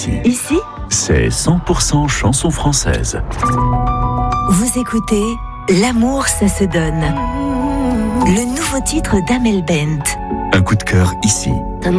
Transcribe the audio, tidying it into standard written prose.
Ici, c'est 100% chansons françaises. vous écoutez L'amour, ça se donne. Le nouveau titre d'Amel Bent. Un coup de cœur ici.